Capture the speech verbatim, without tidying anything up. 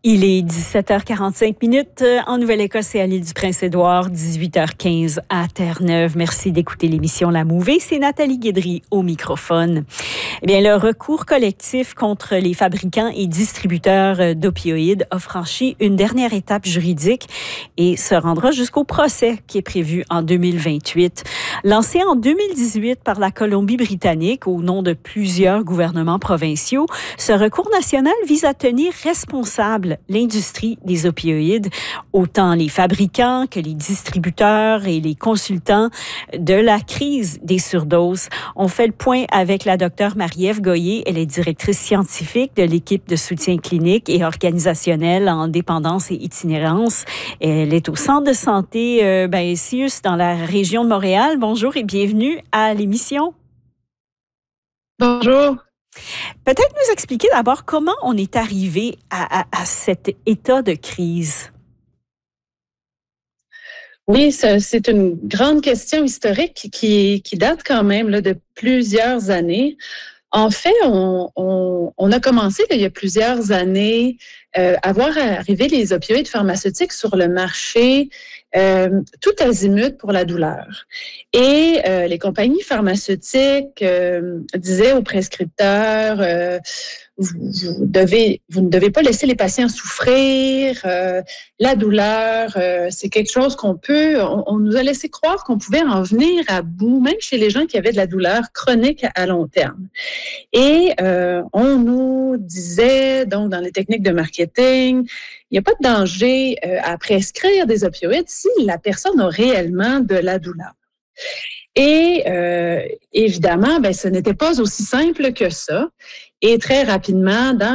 Il est dix-sept heures quarante-cinq minutes en Nouvelle-Écosse et à l'île du Prince-Édouard, dix-huit heures quinze à Terre-Neuve. Merci d'écouter l'émission La Mouvée. C'est Nathalie Guédry au microphone. Eh bien, le recours collectif contre les fabricants et distributeurs d'opioïdes a franchi une dernière étape juridique et se rendra jusqu'au procès qui est prévu en deux mille vingt-huit. Lancé en deux mille dix-huit par la Colombie-Britannique au nom de plusieurs gouvernements provinciaux, ce recours national vise à tenir responsable l'industrie des opioïdes, autant les fabricants que les distributeurs et les consultants de la crise des surdoses. On fait le point avec la docteure Marie-Ève Goyer. Elle est directrice scientifique de l'équipe de soutien clinique et organisationnel en dépendance et itinérance. Elle est au centre de santé euh, ben, CIUS dans la région de Montréal. Bonjour et bienvenue à l'émission. Bonjour. Peut-être nous expliquer d'abord comment on est arrivé à, à, à cet état de crise. Oui, c'est une grande question historique qui, qui date quand même là, de plusieurs années. En fait, on, on, on a commencé là, il y a plusieurs années euh, à voir arriver les opioïdes pharmaceutiques sur le marché euh, tout azimut pour la douleur. Et euh, les compagnies pharmaceutiques euh, disaient aux prescripteurs euh, vous, vous, devez, vous ne devez pas laisser les patients souffrir. Euh, la douleur, euh, c'est quelque chose qu'on peut... On, on nous a laissé croire qu'on pouvait en venir à bout, même chez les gens qui avaient de la douleur chronique à long terme. Et euh, on nous disait, donc dans les techniques de marketing, il n'y a pas de danger euh, à prescrire des opioïdes si la personne a réellement de la douleur. Et euh, évidemment, ben, ce n'était pas aussi simple que ça. Et très rapidement, dans